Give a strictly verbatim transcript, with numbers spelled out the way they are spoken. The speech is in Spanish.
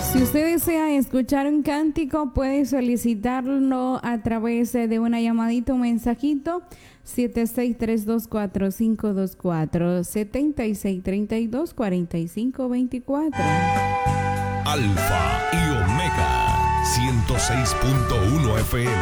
Si usted desea escuchar un cántico, puede solicitarlo a través de una llamadita o mensajito siete seis tres dos cuatro cinco dos cuatro, siete seis tres dos cuatro cinco dos cuatro. Alfa y Omega ciento seis punto uno F M.